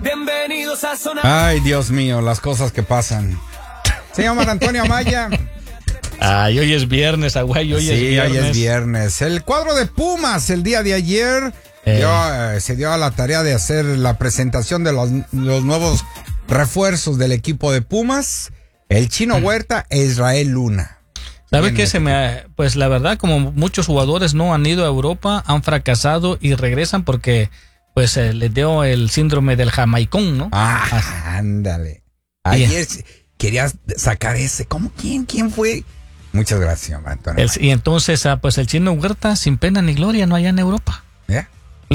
Bienvenidos a Zona. Ay, Dios mío, las cosas que pasan. Señor Mar Antonio Amaya. Ay, hoy es viernes, Aguay, hoy es viernes. El cuadro de Pumas el día de ayer se dio a la tarea de hacer la presentación de los nuevos refuerzos del equipo de Pumas, el Chino Huerta e Israel Luna. ¿Sabe qué? Pues la verdad, como muchos jugadores no han ido a Europa, han fracasado y regresan porque pues les dio el síndrome del jamaicón, ¿no? Ándale. Ayer querías sacar ese. ¿Cómo? ¿Quién fue? Muchas gracias, Antonio. Y entonces, pues el Chino Huerta, sin pena ni gloria, no allá en Europa. ¿Ya?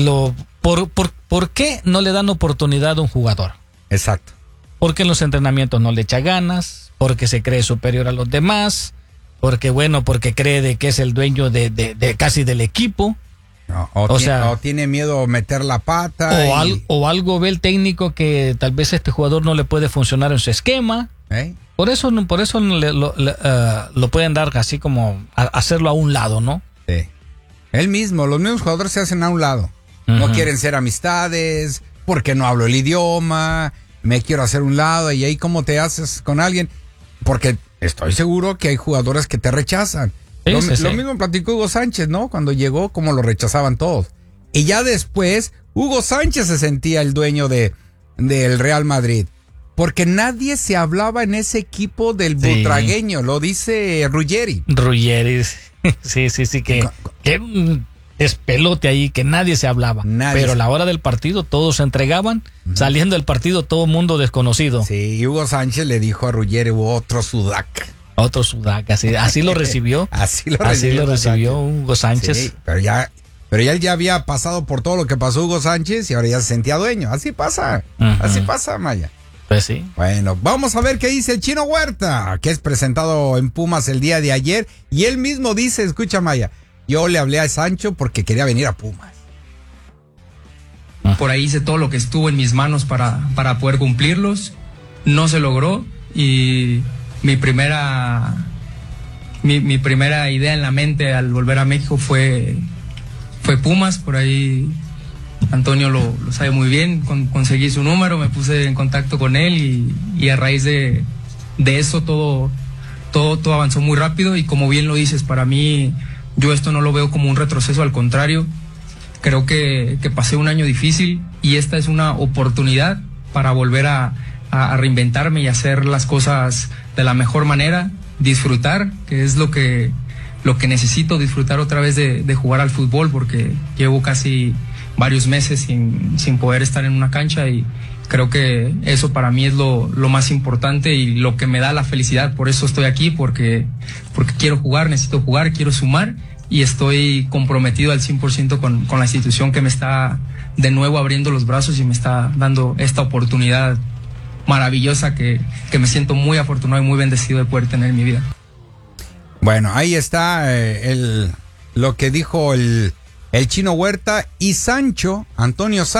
¿Por qué no le dan oportunidad a un jugador? Exacto. Porque en los entrenamientos no le echa ganas, porque se cree superior a los demás, porque cree de que es el dueño de casi del equipo. No, o tiene miedo a meter la pata. O algo ve el técnico que tal vez este jugador no le puede funcionar en su esquema. Por eso lo pueden dar así como hacerlo a un lado, ¿no? Sí. Los mismos jugadores se hacen a un lado. Uh-huh. No quieren ser amistades, porque no hablo el idioma, me quiero hacer un lado. Y ahí, ¿cómo te haces con alguien? Porque estoy seguro que hay jugadores que te rechazan. Sí, lo mismo platicó Hugo Sánchez, ¿no? Cuando llegó, como lo rechazaban todos. Y ya después, Hugo Sánchez se sentía el dueño del Real Madrid. Porque nadie se hablaba en ese equipo del butragueño, lo dice Ruggeri. Sí, que despelote ahí, que nadie se hablaba. Pero a la hora del partido todos se entregaban, saliendo del partido todo mundo desconocido. Sí, y Hugo Sánchez le dijo a Ruggeri, otro Sudac, así lo recibió. así lo recibió Hugo Sánchez. Sí, pero él ya había pasado por todo lo que pasó Hugo Sánchez y ahora ya se sentía dueño. Así pasa, Maya. Pues sí. Bueno, vamos a ver qué dice el Chino Huerta, que es presentado en Pumas el día de ayer. Y él mismo dice, escucha, Maya, yo le hablé a Sancho porque quería venir a Pumas. Por ahí hice todo lo que estuvo en mis manos para poder cumplirlos. No se logró y mi primera idea en la mente al volver a México fue Pumas. Por ahí Antonio lo sabe muy bien, conseguí su número, me puse en contacto con él y a raíz de eso todo avanzó muy rápido y como bien lo dices, para mí yo esto no lo veo como un retroceso, al contrario, creo que pasé un año difícil y esta es una oportunidad para volver a reinventarme y hacer las cosas de la mejor manera, disfrutar, que es lo que necesito, disfrutar otra vez de jugar al fútbol porque llevo casi varios meses sin poder estar en una cancha y creo que eso para mí es lo más importante y lo que me da la felicidad. Por eso estoy aquí, porque quiero jugar, necesito jugar, quiero sumar y estoy comprometido al 100% con la institución que me está de nuevo abriendo los brazos y me está dando esta oportunidad maravillosa que me siento muy afortunado y muy bendecido de poder tener en mi vida. Bueno, ahí está lo que dijo el Chino Huerta y Sancho, Antonio Sánchez.